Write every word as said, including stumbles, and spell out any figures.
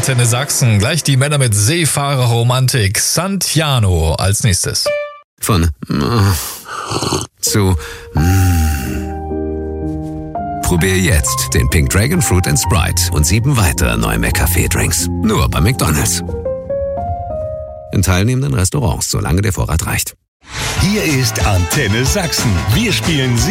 Antenne Sachsen. Gleich die Männer mit Seefahrerromantik. Santiano als nächstes. Von zu Probier jetzt den Pink Dragon Fruit and Sprite und sieben weitere neue McCafé-Drinks. Nur bei McDonald's. In teilnehmenden Restaurants, solange der Vorrat reicht. Hier ist Antenne Sachsen. Wir spielen